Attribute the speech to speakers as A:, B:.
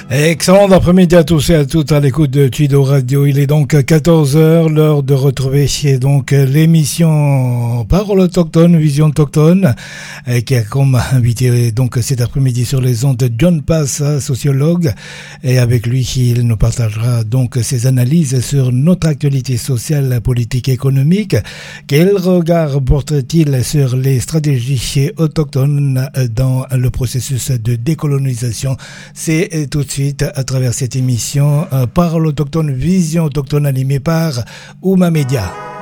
A: Excellent après-midi à tous et à toutes à l'écoute de Tuido Radio. Il est donc 14h, l'heure de retrouver donc l'émission Parole autochtone, Vision autochtone, qui a comme invité donc cet après-midi sur les ondes de John Pass, sociologue, et avec lui il nous partagera donc ses analyses sur notre actualité sociale, politique et économique. Quel regard porte-t-il sur les stratégies autochtones dans le processus de décolonisation? C'est tout de suite à travers cette émission Parole autochtone, Vision autochtone, animée par Ouma Media.